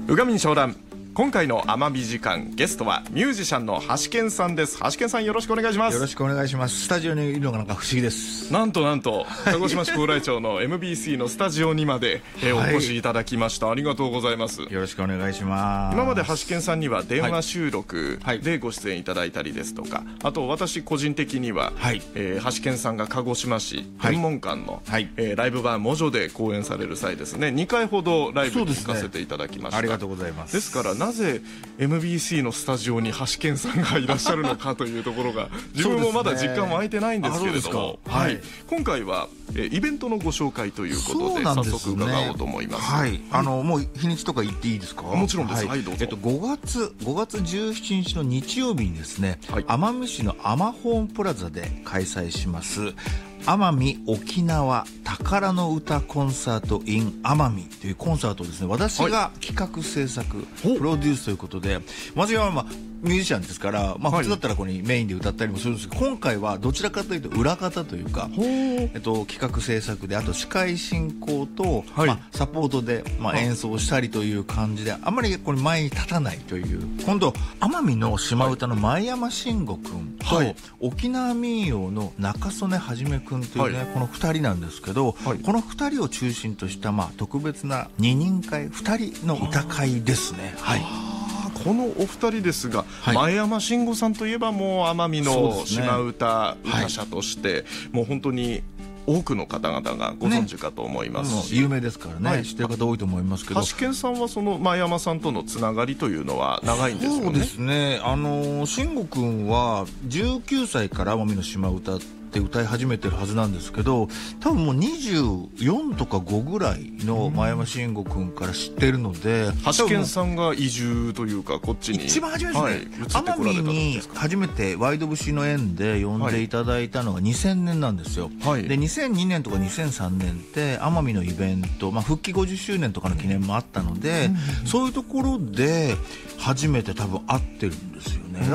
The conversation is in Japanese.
うがみん商談。今回の奄美時間、ゲストはミュージシャンの橋健さんです。橋健さん、よろしくお願いします。 よろしくお願いします。スタジオにいるのがなんか不思議です。 なんと鹿児島市高麗町の MBC のスタジオにまで、お越しいただきました。ありがとうございます。 よろしくお願いします。 今まで橋健さんには電話収録でご出演いただいたりですとか、あと私個人的には、橋健さんが鹿児島市天文館の、ライブバーモジョで公演される際ですね、2回ほどライブに行かせていただきました。 ありがとうございます。 ですから、なぜ MBC のスタジオに橋健さんがいらっしゃるのかというところが自分もまだ実感湧いてないんですけれども、今回はイベントのご紹介ということで早速伺おうと思います。 もう日にちとか言っていいですか？ もちろんです。どうぞ。 5月17日の日曜日にですね、奄美市のアマホーンプラザで開催します奄美沖縄宝の歌コンサート in 奄美というコンサートをですね、私が企画制作、プロデュースということで、私はミュージシャンですから、普通だったらここにメインで歌ったりもするんですけど、今回はどちらかというと裏方というか、企画制作で、あと司会進行と、サポートで、演奏したりという感じで、あんまりこれ前に立たないという。今度奄美の島唄の前山慎吾くんと、沖縄民謡の中曽根はじめくんというね、この2人なんですけど、この2人を中心とした、特別な2人会、2人の歌会ですね。 このお二人ですが、前山慎吾さんといえばもう奄美の島唄歌者として、もう本当に多くの方々がご存知かと思いますし、 有名ですからね、知ってる方多いと思いますけど、 橋健さんはその前山さんとのつながりというのは長いんですよね。 そうですね、慎吾くんは19歳から奄美の島唄って歌い始めてるはずなんですけど、多分もう24とか5ぐらいの前山慎吾くんから知ってるので、 橋健さんが移住というかこっちに一番初めですね、奄美に初めてワイド節の縁で呼んでいただいたのが2000年なんですよ。で2002年とか2003年って奄美のイベント、復帰50周年とかの記念もあったので、そういうところで初めて多分会ってるんですよね。